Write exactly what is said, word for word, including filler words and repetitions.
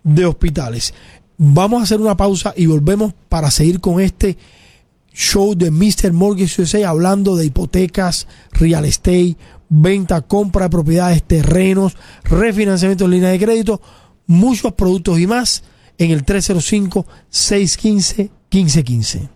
de hospitales. Vamos a hacer una pausa y volvemos para seguir con este show de mister Mortgage U S A, hablando de hipotecas, real estate, venta, compra de propiedades, terrenos, refinanciamiento en línea de crédito, muchos productos y más en el tres cero cinco, seis uno cinco, uno cinco uno cinco.